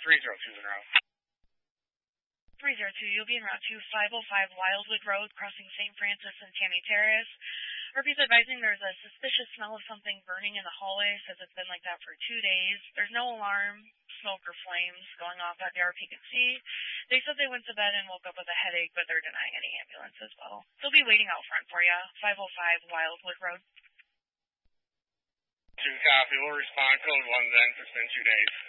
302's en route. 302, you'll be en route to 505 Wildwood Road, crossing St. Francis and Tammy Terrace. Murphy's advising there's a suspicious smell of something burning in the hallway, says it's been like that for 2 days. There's no alarm, smoke, or flames going off at the RPC. They said they went to bed and woke up with a headache, but they're denying any ambulance as well. They'll be waiting out front for you, 505 Wildwood Road. 2 copy. We'll respond code 1 then. It's been 2 days.